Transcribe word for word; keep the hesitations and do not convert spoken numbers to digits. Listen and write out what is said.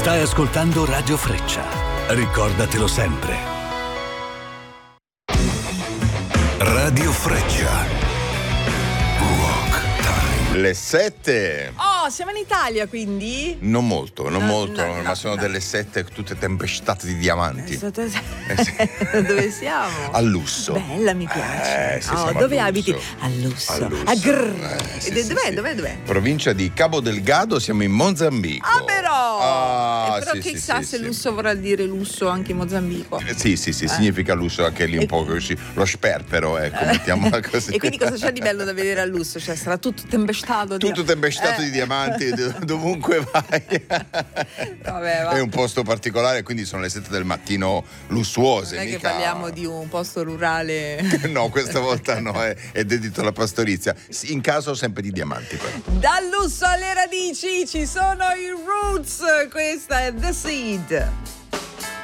Stai ascoltando Radio Freccia. Ricordatelo sempre. Radio Freccia. Le sette. Oh, siamo in Italia quindi? Non molto, non No, molto, no, ma no, sono no. delle sette tutte tempestate di diamanti. Sotto- Eh sì. Dove siamo? A lusso. Bella, mi piace. Eh, sì, Oh, siamo dove a abiti? Lusso. A Lusso. A Lusso. A Grrr. Eh, sì, Ed è- sì, dov'è, sì. dov'è, dov'è? Provincia di Cabo Delgado, siamo in Mozambico. Ah, però! Ah, Eh, però sì, sì, chissà sì, se sì. lusso vorrà dire lusso anche in Mozambico. Eh, Sì, sì, sì, Eh. significa lusso anche lì un E- po' così. Lo sperpero, ecco, mettiamola così. E quindi cosa c'è di bello da vedere a Lusso? Cioè sarà tutto tempestato di... Tutto tempestato Eh. di diamanti dov- dovunque vai. Vabbè, va. È un posto particolare, quindi sono le sette del mattino lussuose. Non è che mica- parliamo di un posto rurale. No, questa volta no, è, è dedito alla pastorizia. Sì, in caso sempre di diamanti però. Dal lusso alle radici ci sono i Roots. Questa è The Seed.